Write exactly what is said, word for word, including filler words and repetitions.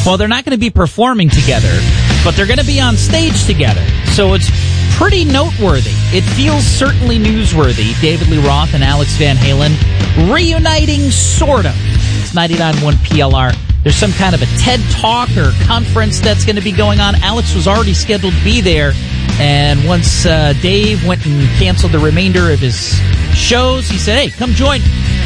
Well, they're not going to be performing together, but they're going to be on stage together. So it's pretty noteworthy. It feels certainly newsworthy. David Lee Roth and Alex Van Halen reuniting, sort of. It's ninety-nine point one P L R. There's some kind of a TED Talk or conference that's going to be going on. Alex was already scheduled to be there, and once uh, Dave went and canceled the remainder of his shows, he said, hey, come join me.